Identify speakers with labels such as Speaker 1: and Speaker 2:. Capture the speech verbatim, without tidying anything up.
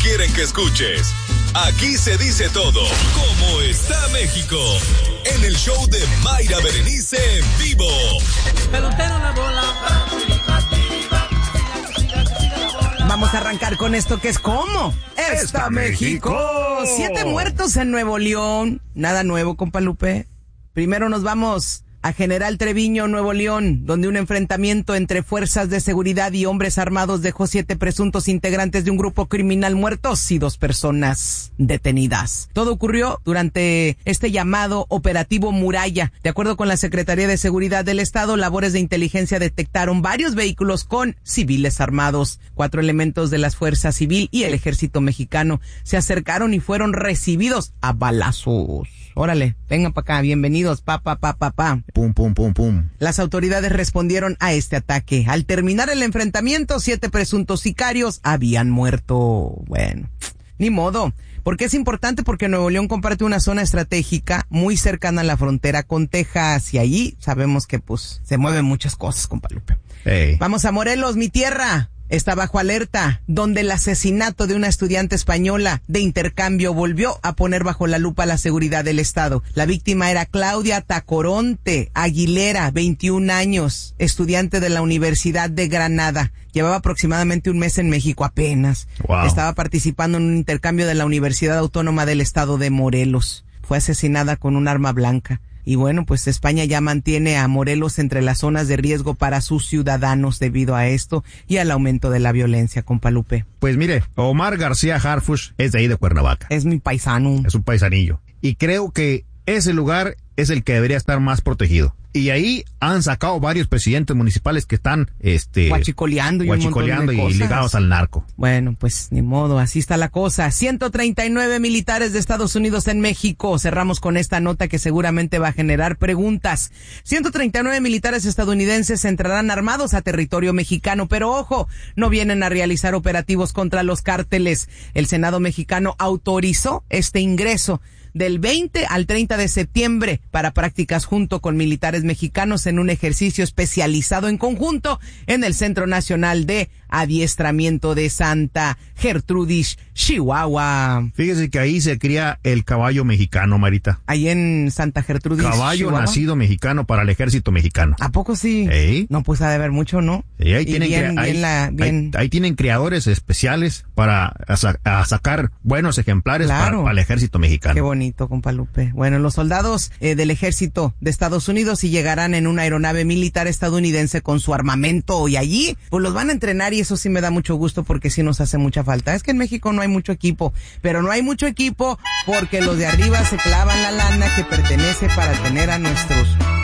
Speaker 1: quieren que escuches. Aquí se dice todo. ¿Cómo está México? En el show de Mayra Berenice en vivo.
Speaker 2: Pelotero la bola.
Speaker 3: Vamos a arrancar con esto que es ¿cómo? ¡Está México! Siete muertos en Nuevo León. Nada nuevo, compa Lupe. Primero nos vamos a General Treviño, Nuevo León, donde un enfrentamiento entre fuerzas de seguridad y hombres armados dejó siete presuntos integrantes de un grupo criminal muertos y dos personas detenidas. Todo ocurrió durante este llamado Operativo Muralla. De acuerdo con la Secretaría de Seguridad del Estado, labores de inteligencia detectaron varios vehículos con civiles armados. Cuatro elementos de la Fuerza Civil y el Ejército Mexicano se acercaron y fueron recibidos a balazos. Órale, vengan para acá, bienvenidos, pa, pa, pa, pa, pa.
Speaker 4: Pum, pum, pum, pum.
Speaker 3: Las autoridades respondieron a este ataque. Al terminar el enfrentamiento, siete presuntos sicarios habían muerto. Bueno, ni modo. ¿Por qué es importante? Porque Nuevo León comparte una zona estratégica muy cercana a la frontera con Texas y allí sabemos que pues se mueven muchas cosas, compa Lupe.
Speaker 4: Hey.
Speaker 3: Vamos a Morelos, mi tierra. Está bajo alerta, donde el asesinato de una estudiante española de intercambio volvió a poner bajo la lupa la seguridad del Estado. La víctima era Claudia Tacoronte Aguilera, veintiún años, estudiante de la Universidad de Granada. Llevaba aproximadamente un mes en México apenas.
Speaker 4: Wow.
Speaker 3: Estaba participando en un intercambio de la Universidad Autónoma del Estado de Morelos. Fue asesinada con un arma blanca. Y bueno, pues España ya mantiene a Morelos entre las zonas de riesgo para sus ciudadanos debido a esto y al aumento de la violencia, compa Lupe.
Speaker 4: Pues mire, Omar García Harfuch es de ahí de Cuernavaca.
Speaker 3: Es mi paisano.
Speaker 4: Es un paisanillo. Y creo que ese lugar es el que debería estar más protegido. Y ahí han sacado varios presidentes municipales que están, este...
Speaker 3: Guachicoleando y
Speaker 4: guachicoleando
Speaker 3: un montón de
Speaker 4: y
Speaker 3: cosas.
Speaker 4: ligados al narco.
Speaker 3: Bueno, pues ni modo, así está la cosa. ciento treinta y nueve militares de Estados Unidos en México. Cerramos con esta nota que seguramente va a generar preguntas. ciento treinta y nueve militares estadounidenses entrarán armados a territorio mexicano, pero ojo, no vienen a realizar operativos contra los cárteles. El Senado mexicano autorizó este ingreso del veinte al treinta de septiembre para prácticas junto con militares mexicanos en un ejercicio especializado en conjunto en el Centro Nacional de Adiestramiento de Santa Gertrudis, Chihuahua.
Speaker 4: Fíjese que ahí se cría el caballo mexicano, Marita.
Speaker 3: Ahí en Santa Gertrudis,
Speaker 4: Caballo
Speaker 3: Chihuahua.
Speaker 4: nacido mexicano para el ejército mexicano.
Speaker 3: ¿A poco sí?
Speaker 4: ¿Eh?
Speaker 3: No, pues ha de haber mucho, ¿no?
Speaker 4: Sí, ahí,
Speaker 3: Y
Speaker 4: tienen
Speaker 3: bien,
Speaker 4: crea- ahí,
Speaker 3: bien la- bien-
Speaker 4: ahí- ahí tienen criadores especiales para a sa- a sacar buenos ejemplares
Speaker 3: Claro.
Speaker 4: para, para el ejército mexicano.
Speaker 3: Qué bonito, compa Lupe. Bueno, los soldados eh, del ejército de Estados Unidos y llegarán en una aeronave militar estadounidense con su armamento y allí pues los van a entrenar y eso sí me da mucho gusto porque sí nos hace mucha falta. Es que en México no hay mucho equipo, pero no hay mucho equipo porque los de arriba se clavan la lana que pertenece para tener a nuestros